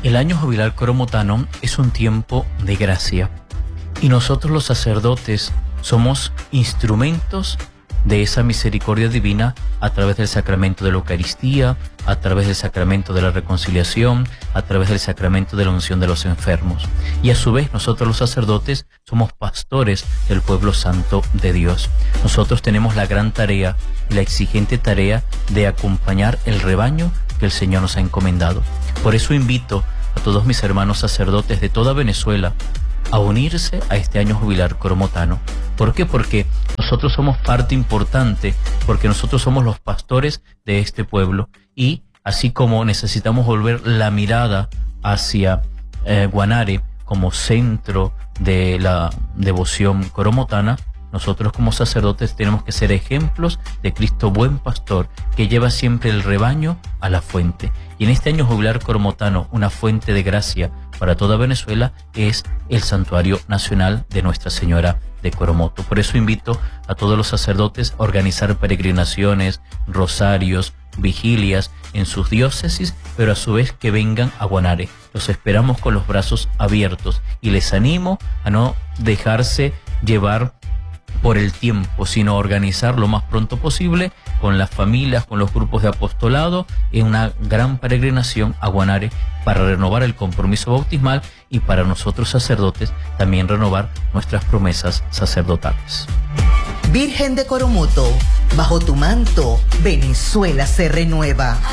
El año jubilar coromotano es un tiempo de gracia y nosotros los sacerdotes somos instrumentos de esa misericordia divina a través del sacramento de la Eucaristía, a través del sacramento de la reconciliación, a través del sacramento de la unción de los enfermos. Y a su vez nosotros los sacerdotes somos pastores del pueblo santo de Dios. Nosotros tenemos la gran tarea y la exigente tarea de acompañar el rebaño que el Señor nos ha encomendado. Por eso invito a todos mis hermanos sacerdotes de toda Venezuela a unirse a este año jubilar coromotano. ¿Por qué? Porque nosotros somos parte importante, porque nosotros somos los pastores de este pueblo, y así como necesitamos volver la mirada hacia Guanare como centro de la devoción coromotana, nosotros como sacerdotes tenemos que ser ejemplos de Cristo buen pastor, que lleva siempre el rebaño a la fuente. Y en este año jubilar coromotano, una fuente de gracia para toda Venezuela es el Santuario Nacional de Nuestra Señora de Coromoto. Por eso invito a todos los sacerdotes a organizar peregrinaciones, rosarios, vigilias en sus diócesis, pero a su vez que vengan a Guanare. Los esperamos con los brazos abiertos y les animo a no dejarse llevar por el tiempo, sino organizar lo más pronto posible con las familias, con los grupos de apostolado, en una gran peregrinación a Guanare para renovar el compromiso bautismal y para nosotros sacerdotes también renovar nuestras promesas sacerdotales. Virgen de Coromoto, bajo tu manto, Venezuela se renueva.